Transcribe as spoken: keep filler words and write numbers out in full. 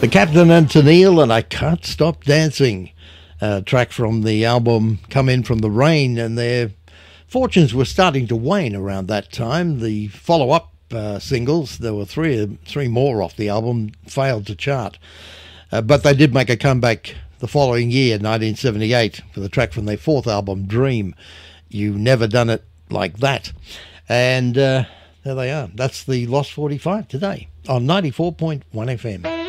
The Captain and Tennille and I Can't Stop Dancing, a track from the album Come In From the Rain, and their fortunes were starting to wane around that time. The follow-up uh, singles, there were three three more off the album, failed to chart. Uh, but they did make a comeback the following year, nineteen seventy-eight, for the track from their fourth album, Dream. You Never Done It Like That. And uh, there they are. That's the Lost forty-five today on ninety-four point one F M.